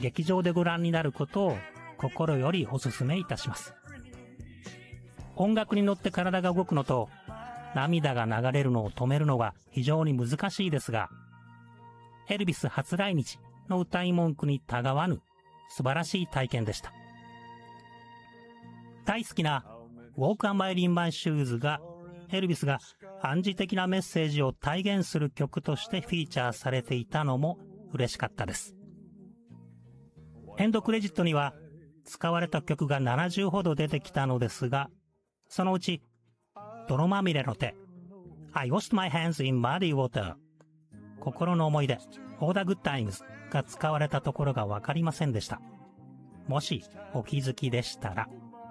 劇場でご覧になることを心よりお勧めいたします。音楽に乗って体が動くのと、涙が流れるのを止めるのは非常に難しいですが、エルビス初来日の歌い文句にたがわぬ素晴らしい体験でした。大好きな Walk on My Limb My Shoes がエルビスが暗示的なメッセージを体現する曲としてフィーチャーされていたのも嬉しかったです。エンドクレジットには使われた曲が70ほど出てきたのですが、そのうち泥まみれの手 I washed my hands in muddy water 心の思い出 All the good times が使われたところがわかりませんでした。もしお気づきでしたら。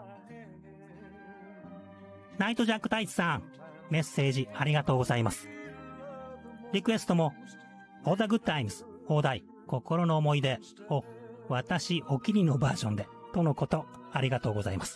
ナイトジャックタイツさん、メッセージありがとうございます。リクエストも All the good times 放題心の思い出を私お気に入りのバージョンでとのこと、ありがとうございます。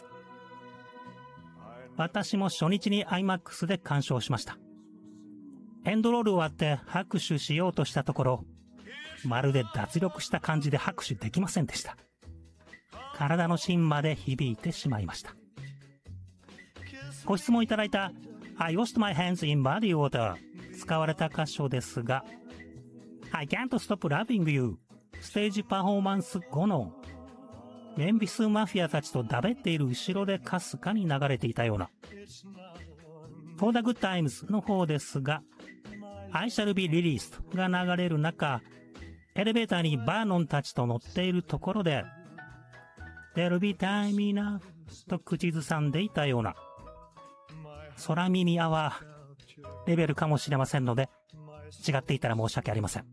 私も初日に IMAX で鑑賞しました。エンドロール終わって拍手しようとしたところ、まるで脱力した感じで拍手できませんでした。体の芯まで響いてしまいました。ご質問いただいた I washed my hands in muddy water 使われた箇所ですが、I can't stop loving you ステージパフォーマンス後のメンフィスマフィアたちとだべっている後ろでかすかに流れていたような For the Good Times の方ですが、I shall be released が流れる中、エレベーターにバーノンたちと乗っているところで There'll be time enough と口ずさんでいたような空耳アワーレベルかもしれませんので、違っていたら申し訳ありません。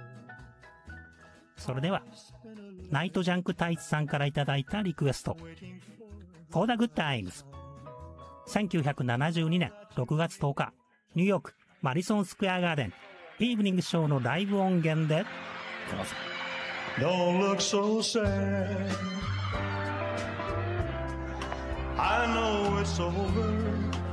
それではナイトジャンクタイツさんからいただいたリクエスト For the Good Times 1972年6月10日ニューヨークマリソンスクエアガーデンイーブニングショーのライブ音源でどうぞ。 Don't look so sad. I know it's over.